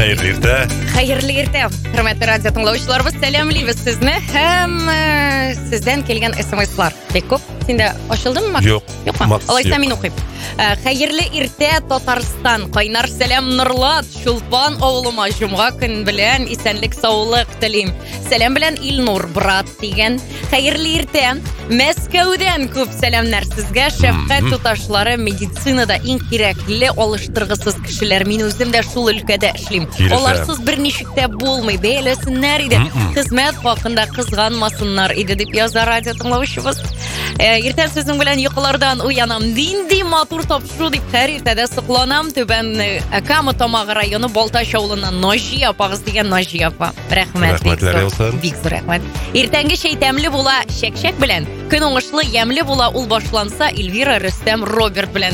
Xayrli erta. Xayrli erta. Hurmatli radio tinglovchilarimiz, salomlaymiz sizni. Ham sizdan kelgan SMS-lar bek ko'p. Senda ochildimi? Yo'qmi? Olaysa men o'qiyim. Xayrli erta Tatariston. Qaynar salom Nurlat, Shulpon o'g'lima jum'a kun bilan esenlik, sog'lik tilayim. Salam bilan Ilnur brat degan. Xayrli erta. Moskvadan ko'p salomlar sizga. Shafqat tutashlari meditsinada eng kerakli olishtirg'isiz kishilar. Men o'zim de shu ülkede ishlayim. Olarsiz bir nishikda bo'lmaydi. Beylesinler edi. Xizmat haqida qizg'anmasinlar edi deb yozar radio tinglovchimiz. Ertan sizin bilan yuqlardan uyanam. Dindi motor topshiruv deb har ertada siqlanam. Tuban Akama Tomog'i rayoni Boltash ovlidan Nojiya opag'iz degan Nojiya opa. Rahmat. Big rahmat. Ertangi shay tamli bo'la shak-shak bilan. Kun o'ng'ishli yamli bo'la ul boshlansa Elvira Rustam Robert bilan.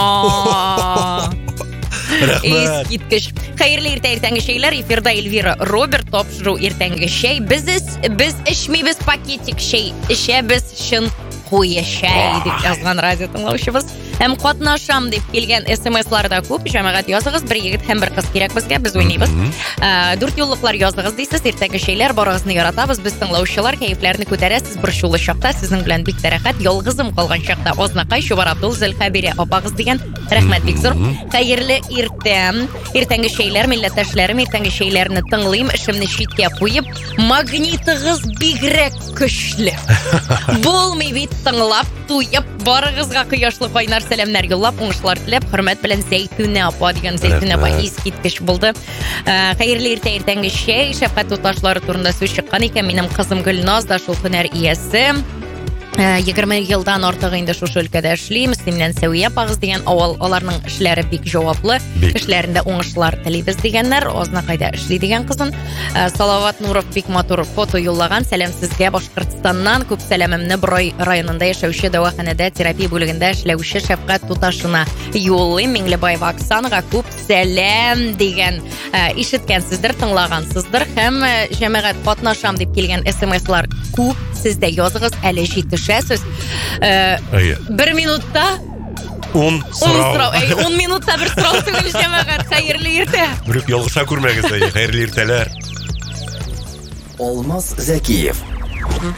Eskitkish. Xayrli erta ertangi shaylar efirda Elvira Robert topshiruv ertangi shay. Biz ichmaymiz paketik shay. Biz shin qo'ya shay deb yozgan radio tinglovchimiz. Ham qatnasham deb kelgan SMS-larda ko'p. Jamoat yozig'iz, bir yigit ham bir qiz kerak bizga, biz o'ynaymiz. 4 yo'lliqlar yozig'iz deysiz, ertangi shaylar borig'izni yaratamiz. Biz tinglovchilar kayflarni ko'tarasiz bir shuli shaqda sizning bilan bik tarahat yolg'izim qolgan shaqda oznaqay Shubar Abdul Zilxabiri opag'iz degan. Rahmat Bekzor. Xayrli erta. Ertangi shaylar millatdoshlarim, ertangi shaylarni tinglayim, ishimni shitga qo'yib, magnitig'iz bigrak kuchli. Bo'lmaydi tinglab, to'yib, borig'izga quyoshli qaynar salomlar yo'llab, o'ng'ishlar tilab, hurmat bilan Zaytuna opa degan Zaytuna opa eskitkish bo'ldi. Xayrli erta ertangi shay, shafqat tutashlari turida so'z chiqqan ekan. Mening qizim Gulnoz da shu hunar egasi. 20 yildan ortiq endi shu өлкәдә ishlaymiz. Mendan Saviya opag'iz degan avval ularning ishlari bek javobli. Ishlarida o'ng'ishlar tilaymiz deganlar. Oznaqayda ishli degan qizim. Salovat Nurov bek motor foto yo'llagan. Salam sizga Boshqirdistondan. Ko'p salamimni Biroy rayonida yashovchi davoxonada terapiya bo'ligida ishlovchi shafqat tutashina yo'llayman. Minglaboyev Oksanaga ko'p salam degan. Eshitgansizdir, tinglagansizdir. Ham jamoat qatnasham deb kelgan SMS-lar ko'p. Sizda yozig'iz ali yetishasiz. 1 minutda 10 so'rov. 10 minutda bir so'rov tugul jamoat. Xayrli erta. Biroq yolg'isha ko'rmagingiz, xayrli ertalar. Olmaz Zakiyev